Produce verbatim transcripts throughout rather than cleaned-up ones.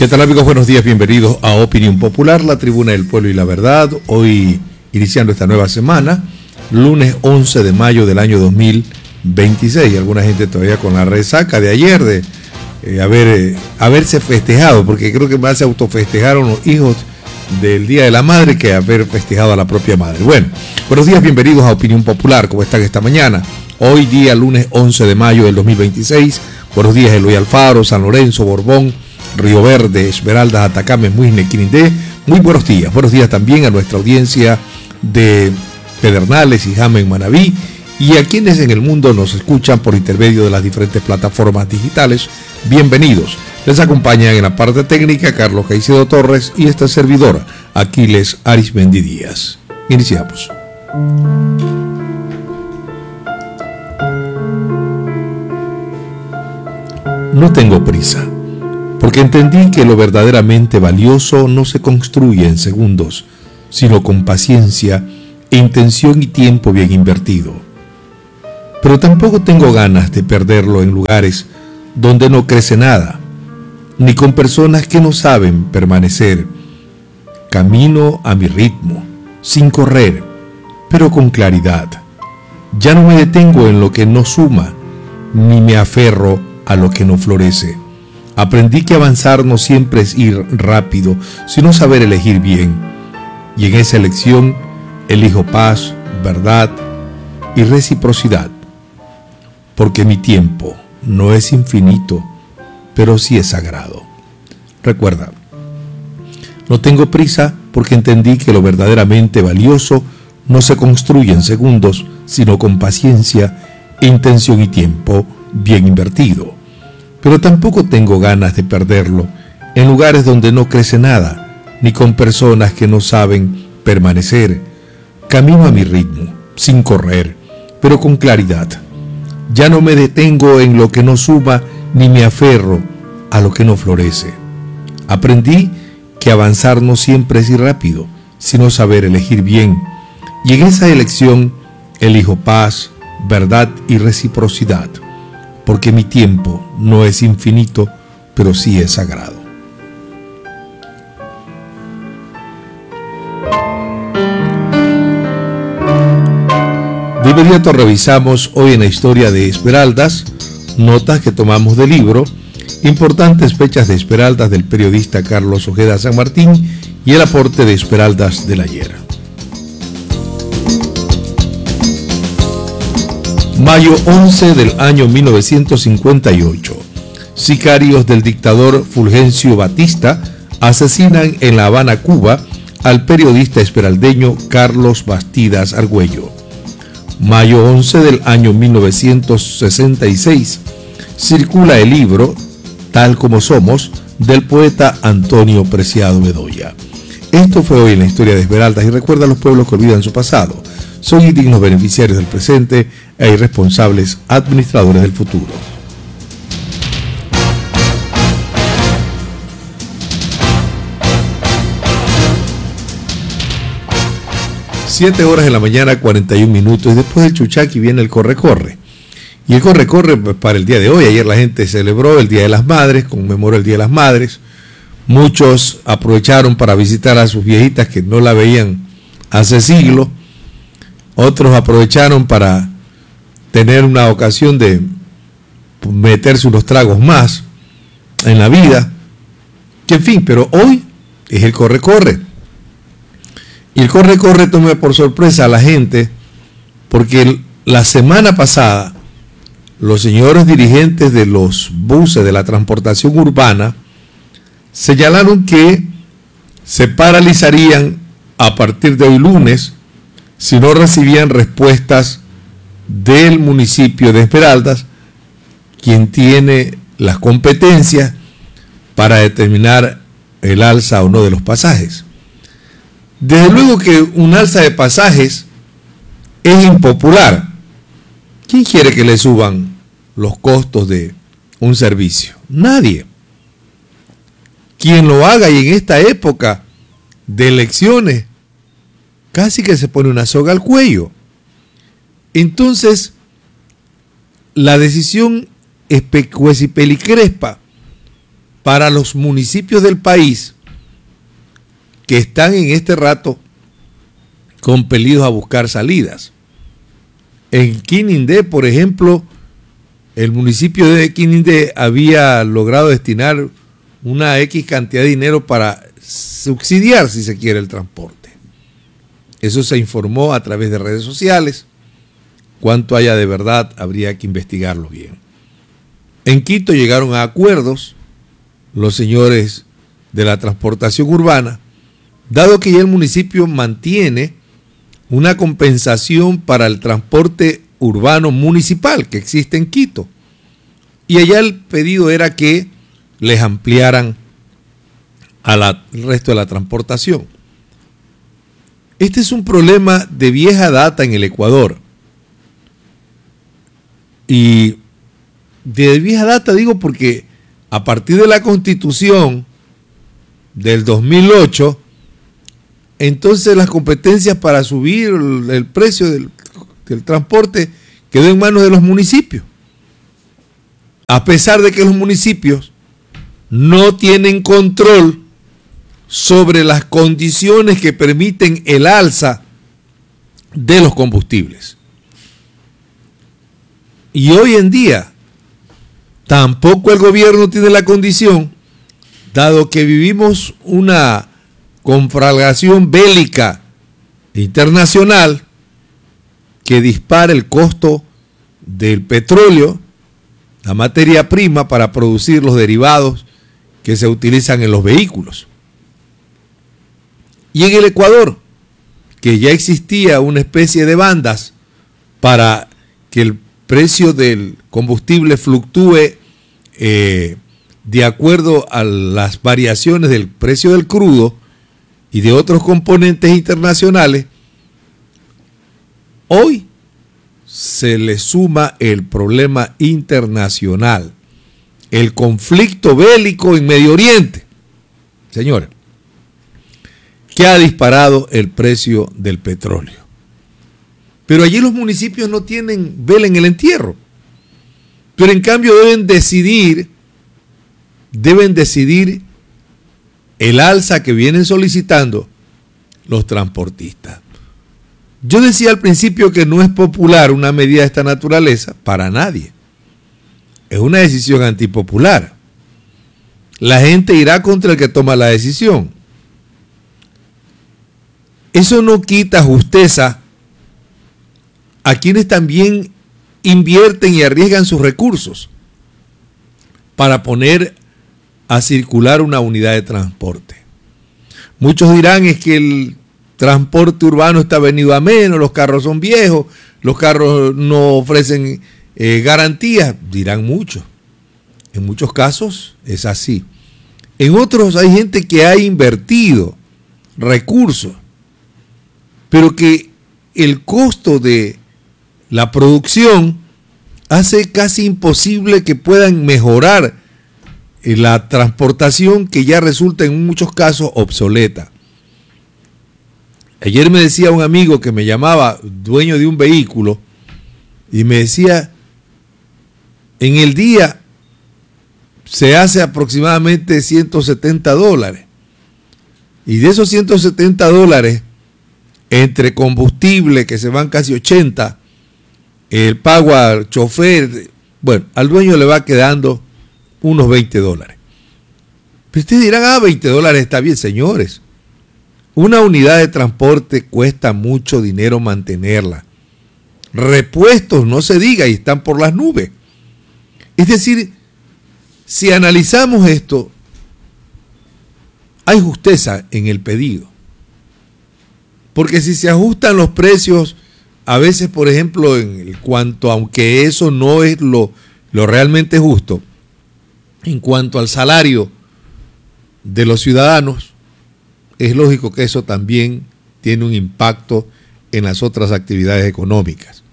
¿Qué tal, amigos? Buenos días, bienvenidos a Opinión Popular, la tribuna del pueblo y la verdad. Hoy iniciando esta nueva semana, lunes once de mayo del año dos mil veintiséis. Alguna gente todavía con la resaca de ayer de eh, haber, eh, haberse festejado, porque creo que más se autofestejaron los hijos del Día de la Madre que haber festejado a la propia madre. Bueno, buenos días, bienvenidos a Opinión Popular. ¿Cómo están esta mañana? Hoy día, lunes once de mayo del dos mil veintiséis. Buenos días, Eloy Alfaro, San Lorenzo, Borbón, Río Verde, Esmeraldas, Atacama, Muisne, Quirindé. Muy buenos días. Buenos días también a nuestra audiencia de Pedernales y Jame en Manabí y a quienes en el mundo nos escuchan por intermedio de las diferentes plataformas digitales. Bienvenidos. Les acompañan en la parte técnica Carlos Caicedo Torres y esta servidora, Aquiles Arismendi Díaz. Iniciamos. No tengo prisa, porque entendí que lo verdaderamente valioso no se construye en segundos, sino con paciencia, intención y tiempo bien invertido. Pero tampoco tengo ganas de perderlo en lugares donde no crece nada, ni con personas que no saben permanecer. Camino a mi ritmo, sin correr, pero con claridad. Ya no me detengo en lo que no suma, ni me aferro a lo que no florece. Aprendí que avanzar no siempre es ir rápido, sino saber elegir bien. Y en esa elección elijo paz, verdad y reciprocidad. Porque mi tiempo no es infinito, pero sí es sagrado. Recuerda, no tengo prisa porque entendí que lo verdaderamente valioso no se construye en segundos, sino con paciencia, intención y tiempo bien invertido. Pero tampoco tengo ganas de perderlo en lugares donde no crece nada, ni con personas que no saben permanecer. Camino a mi ritmo, sin correr, pero con claridad. Ya no me detengo en lo que no suma, ni me aferro a lo que no florece. Aprendí que avanzar no siempre es ir rápido, sino saber elegir bien. Y en esa elección elijo paz, verdad y reciprocidad. Porque mi tiempo no es infinito, pero sí es sagrado. De inmediato revisamos hoy en la historia de Esmeraldas, notas que tomamos del libro, importantes fechas de Esmeraldas del periodista Carlos Ojeda San Martín y el aporte de Esmeraldas del ayer. Mayo once del año mil novecientos cincuenta y ocho. Sicarios del dictador Fulgencio Batista asesinan en La Habana, Cuba, al periodista esmeraldeño Carlos Bastidas Argüello. Mayo once del año mil novecientos sesenta y seis. Circula el libro Tal como somos, del poeta Antonio Preciado Bedoya. Esto fue hoy en la historia de Esmeraldas y recuerda a los pueblos que olvidan su pasado. Son indignos beneficiarios del presente e irresponsables administradores del futuro. Siete horas de la mañana, cuarenta y un minutos, y después del Chuchaqui viene el corre-corre. Y el corre-corre para el día de hoy. Ayer la gente celebró el Día de las Madres, conmemoró el Día de las Madres. Muchos aprovecharon para visitar a sus viejitas que no la veían hace siglos. Otros aprovecharon para tener una ocasión de meterse unos tragos más en la vida. Que en fin, pero hoy es el corre-corre. Y el corre-corre toma por sorpresa a la gente porque el, la semana pasada los señores dirigentes de los buses de la transportación urbana señalaron que se paralizarían a partir de hoy lunes si no recibían respuestas del municipio de Esmeraldas, quien tiene las competencias para determinar el alza o no de los pasajes. Desde luego que un alza de pasajes es impopular. ¿Quién quiere que le suban los costos de un servicio? Nadie. Quien lo haga y en esta época de elecciones casi que se pone una soga al cuello. Entonces, la decisión especuesipeli crespa para los municipios del país que están en este rato compelidos a buscar salidas. En Quinindé, por ejemplo, el municipio de Quinindé había logrado destinar una X cantidad de dinero para subsidiar, si se quiere, el transporte. Eso se informó a través de redes sociales. Cuánto haya de verdad, habría que investigarlo bien. En Quito llegaron a acuerdos los señores de la transportación urbana, dado que ya el municipio mantiene una compensación para el transporte urbano municipal que existe en Quito. Y allá el pedido era que les ampliaran al resto de la transportación. Este es un problema de vieja data en el Ecuador. Y de vieja data digo porque a partir de la Constitución del dos mil ocho, entonces las competencias para subir el, el precio del, del transporte quedó en manos de los municipios. A pesar de que los municipios no tienen control sobre las condiciones que permiten el alza de los combustibles. Y hoy en día tampoco el gobierno tiene la condición, dado que vivimos una conflagración bélica internacional que dispara el costo del petróleo, la materia prima para producir los derivados que se utilizan en los vehículos. Y en el Ecuador, que ya existía una especie de bandas para que el precio del combustible fluctúe eh, de acuerdo a las variaciones del precio del crudo y de otros componentes internacionales, hoy se le suma el problema internacional, el conflicto bélico en Medio Oriente, señores, que ha disparado el precio del petróleo. Pero allí los municipios no tienen vela en el entierro, pero en cambio deben decidir, deben decidir el alza que vienen solicitando los transportistas. Yo decía al principio que no es popular una medida de esta naturaleza para nadie. Es una decisión antipopular. La gente irá contra el que toma la decisión. Eso no quita justeza a quienes también invierten y arriesgan sus recursos para poner a circular una unidad de transporte. Muchos dirán es que el transporte urbano está venido a menos, los carros son viejos, los carros no ofrecen eh, garantías, dirán muchos. En muchos casos es así. En otros hay gente que ha invertido recursos, pero que el costo de la producción hace casi imposible que puedan mejorar la transportación, que ya resulta en muchos casos obsoleta. Ayer me decía un amigo que me llamaba, dueño de un vehículo, y me decía, en el día se hace aproximadamente ciento setenta dólares. Y de esos ciento setenta dólares, entre combustible, que se van casi ochenta, el pago al chofer, bueno, al dueño le va quedando unos veinte dólares. Pero ustedes dirán, ah, veinte dólares está bien, señores. Una unidad de transporte cuesta mucho dinero mantenerla. Repuestos, no se diga, y están por las nubes. Es decir, si analizamos esto, hay justeza en el pedido. Porque si se ajustan los precios, a veces, por ejemplo, en cuanto, aunque eso no es lo, lo realmente justo, en cuanto al salario de los ciudadanos, es lógico que eso también tiene un impacto en las otras actividades económicas.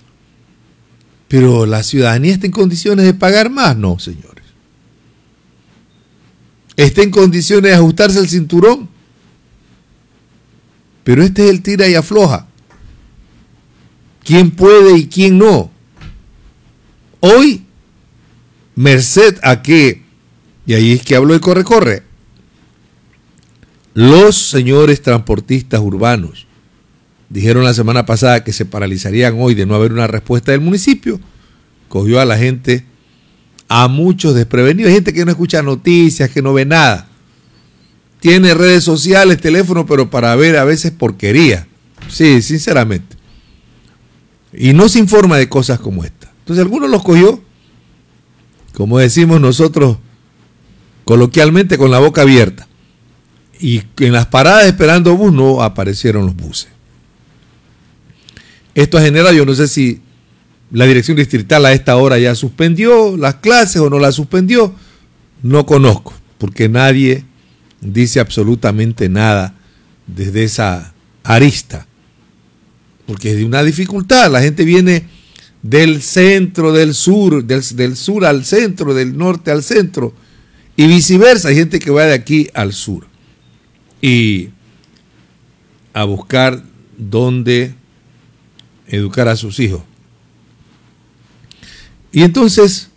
Pero la ciudadanía está en condiciones de pagar más, no, señores. Está en condiciones de ajustarse el cinturón. Pero este es el tira y afloja. ¿Quién puede y quién no? Hoy, merced a que Y ahí es que hablo de corre-corre. Los señores transportistas urbanos dijeron la semana pasada que se paralizarían hoy de no haber una respuesta del municipio. Cogió a la gente, a muchos desprevenidos. Hay gente que no escucha noticias, que no ve nada. Tiene redes sociales, teléfono, pero para ver a veces porquería. Sí, sinceramente. Y no se informa de cosas como esta. Entonces algunos los cogió, como decimos nosotros coloquialmente, con la boca abierta. Y en las paradas esperando bus no aparecieron los buses. Esto ha generado, yo no sé si la dirección distrital a esta hora ya suspendió las clases o no las suspendió. No conozco, porque nadie dice absolutamente nada desde esa arista. Porque es de una dificultad. La gente viene del centro, del sur, del, del sur al centro, del norte al centro, y viceversa. Hay gente que va de aquí al sur y a buscar dónde educar a sus hijos. Y entonces